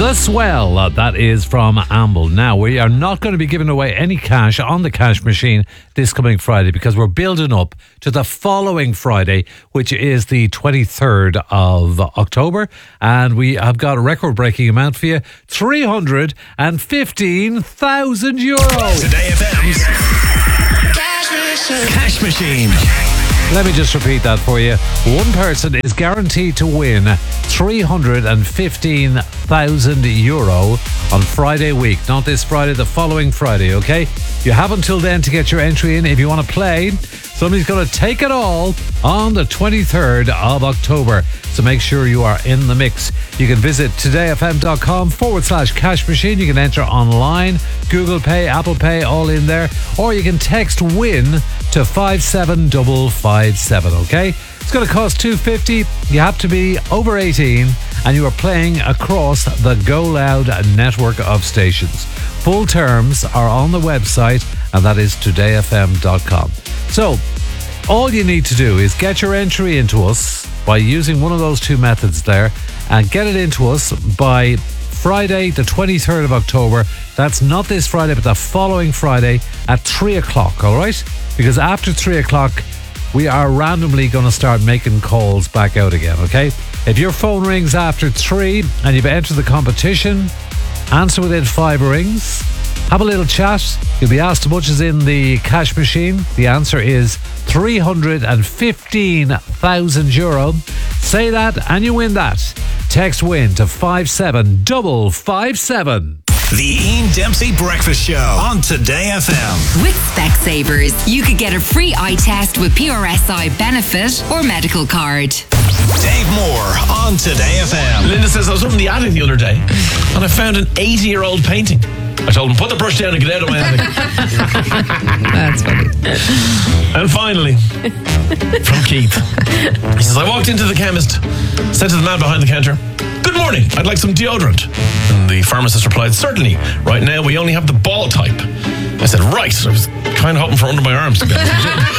The Swell, that is from Amble. Now, we are not going to be giving away any cash on the cash machine this coming Friday because we're building up to the following Friday, which is the 23rd of October. And we have got a record-breaking amount for you, €315,000. Today FM's Cash Machine. Let me just repeat that for you. One person is guaranteed to win €315,000 on Friday week. Not this Friday, the following Friday, okay? You have until then to get your entry in if you want to play. Somebody's going to take it all on the 23rd of October. So make sure you are in the mix. You can visit todayfm.com/cash machine. You can enter online, Google Pay, Apple Pay, all in there. Or you can text WIN to 57557, okay? It's going to cost $250. You have to be over 18 and you are playing across the Go Loud network of stations. Full terms are on the website and that is todayfm.com. So, all you need to do is get your entry into us by using one of those two methods there and get it into us by Friday, the 23rd of October. That's not this Friday, but the following Friday at 3 o'clock, all right? Because after 3 o'clock, we are randomly going to start making calls back out again, okay? If your phone rings after 3 and you've entered the competition, answer within 5 rings. Have a little chat. You'll be asked how much is in the cash machine. The answer is €315,000. Say that and you win that. Text WIN to 57557. The Ian Dempsey Breakfast Show on Today FM. With Specsavers, you could get a free eye test with PRSI benefit or medical card. Dave Moore on Today FM. Linda says, I was up in the attic the other day and I found an 80-year-old painting. I told him, put the brush down and get out of my attic. That's funny. And finally, from Keith, he says, I walked into the chemist, said to the man behind the counter, good morning, I'd like some deodorant. And the pharmacist replied, certainly, right now we only have the ball type. I said, right. I was kind of hoping for under my arms to be honest.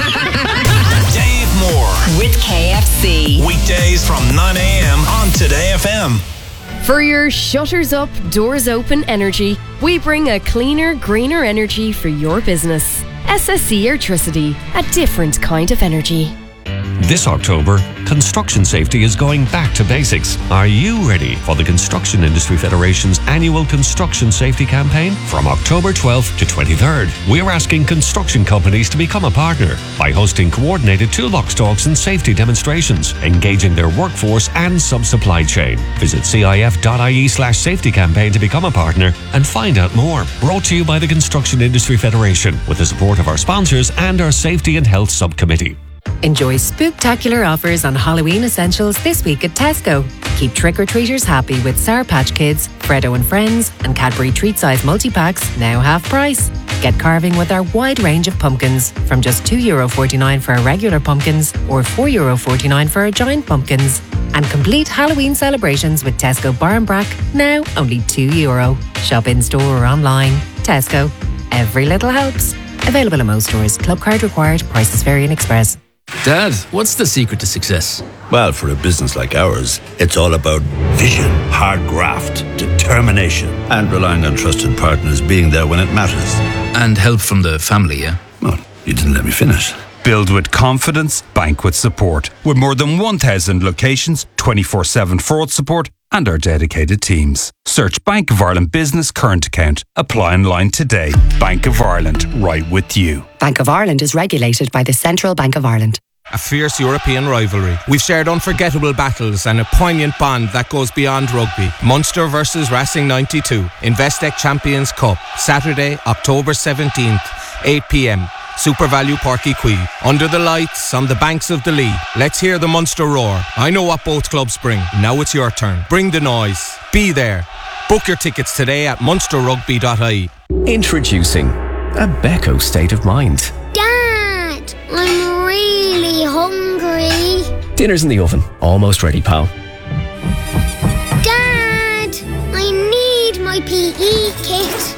Dave Moore. With KFC. Weekdays from 9 a.m. on Today FM. For your shutters up, doors open energy, we bring a cleaner, greener energy for your business. SSE Airtricity, a different kind of energy. This October, construction safety is going back to basics. Are you ready for the Construction Industry Federation's annual construction safety campaign? From October 12th to 23rd, we're asking construction companies to become a partner by hosting coordinated toolbox talks and safety demonstrations, engaging their workforce and sub-supply chain. Visit cif.ie/safety campaign to become a partner and find out more. Brought to you by the Construction Industry Federation with the support of our sponsors and our Safety and Health Subcommittee. Enjoy spooktacular offers on Halloween essentials this week at Tesco. Keep trick-or-treaters happy with Sour Patch Kids, Freddo and Friends and Cadbury treat-size multi-packs now half price. Get carving with our wide range of pumpkins from just €2.49 for our regular pumpkins or €4.49 for our giant pumpkins. And complete Halloween celebrations with Tesco Bar and Brack, now only €2. Shop in-store or online. Tesco. Every little helps. Available in most stores. Club card required. Prices vary in Express. Dad, what's the secret to success? Well, for a business like ours, it's all about vision, hard graft, determination, and relying on trusted partners being there when it matters. And help from the family, yeah? Well, you didn't let me finish. Build with confidence, bank with support. With more than 1,000 locations, 24/7 fraud support, and our dedicated teams. Search Bank of Ireland Business Current Account. Apply online today. Bank of Ireland, right with you. Bank of Ireland is regulated by the Central Bank of Ireland. A fierce European rivalry. We've shared unforgettable battles and a poignant bond that goes beyond rugby. Munster versus Racing 92. Investec Champions Cup. Saturday, October 17th, 8 p.m. Super Value Páirc Uí Chaoimh. Under the lights, on the banks of the Lee. Let's hear the Munster roar. I know what both clubs bring. Now it's your turn. Bring the noise. Be there. Book your tickets today at munsterrugby.ie. Introducing a Beko state of mind. Dad, I'm really hungry. Dinner's in the oven. Almost ready, pal. Dad, I need my PE kit.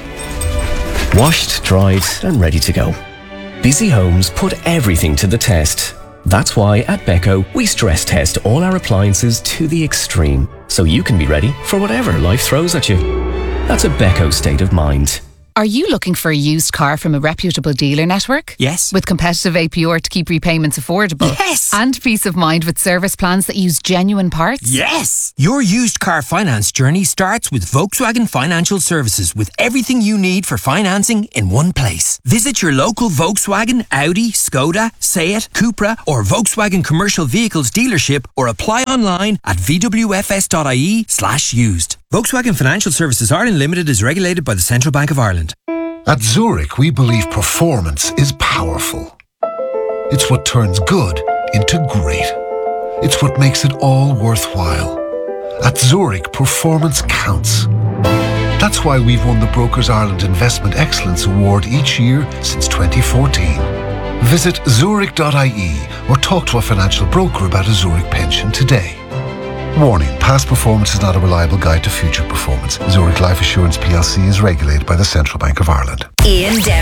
Washed, dried, and ready to go. Busy Homes put everything to the test. That's why at Beko, we stress test all our appliances to the extreme, so you can be ready for whatever life throws at you. That's a Beko state of mind. Are you looking for a used car from a reputable dealer network? Yes. With competitive APR to keep repayments affordable? Yes. And peace of mind with service plans that use genuine parts? Yes. Your used car finance journey starts with Volkswagen Financial Services, with everything you need for financing in one place. Visit your local Volkswagen, Audi, Skoda, Seat, Cupra or Volkswagen Commercial Vehicles dealership, or apply online at vwfs.ie/used. Volkswagen Financial Services Ireland Limited is regulated by the Central Bank of Ireland. At Zurich, we believe performance is powerful. It's what turns good into great. It's what makes it all worthwhile. At Zurich, performance counts. That's why we've won the Brokers Ireland Investment Excellence Award each year since 2014. Visit zurich.ie or talk to a financial broker about a Zurich pension today. Warning, past performance is not a reliable guide to future performance. Zurich Life Assurance plc is regulated by the Central Bank of Ireland. Ian Dempsey.